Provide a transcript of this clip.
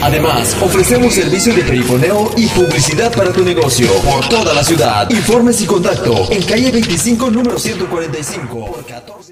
Además, ofrecemos servicio de perifoneo y publicidad para tu negocio por toda la ciudad. Informes y contacto en calle 25, número 145 por 14.